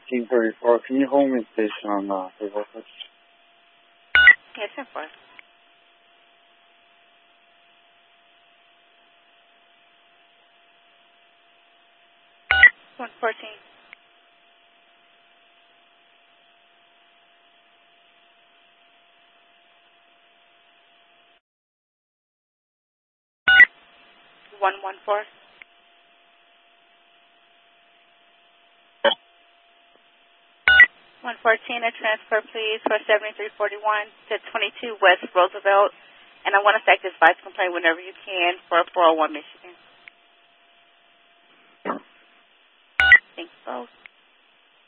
1534. Can you hold me station on the voltage? Yes, of course. $114. $114. $114, a transfer, please, for 7341 to 22 West Roosevelt. And I want to fax this vice complaint whenever you can for 401 Michigan. Thanks, folks.